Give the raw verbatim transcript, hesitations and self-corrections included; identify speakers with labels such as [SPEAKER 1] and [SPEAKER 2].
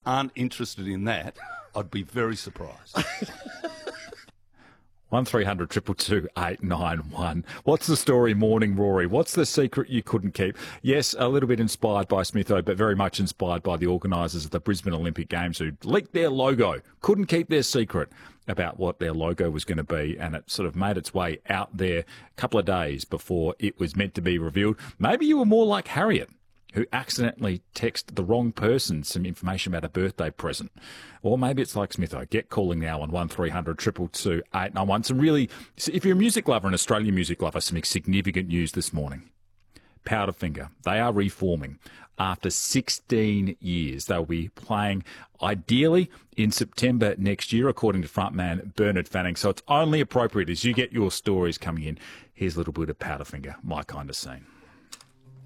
[SPEAKER 1] aren't interested in that, I'd be very surprised.
[SPEAKER 2] one three hundred two two two eight nine one. What's the story, morning, Rory? What's the secret you couldn't keep? Yes, a little bit inspired by Smitho, but very much inspired by the organisers of the Brisbane Olympic Games who leaked their logo, couldn't keep their secret about what their logo was going to be, and it sort of made its way out there a couple of days before it was meant to be revealed. Maybe you were more like Harriet, who accidentally texted the wrong person some information about a birthday present. Or maybe it's like Smitho. Get calling now on one three hundred two two two eight nine one. Some really, if you're a music lover, an Australian music lover, some significant news this morning. Powderfinger, they are reforming after sixteen years. They'll be playing ideally in September next year, according to frontman Bernard Fanning. So it's only appropriate as you get your stories coming in. Here's a little bit of Powderfinger, My Kind of Scene.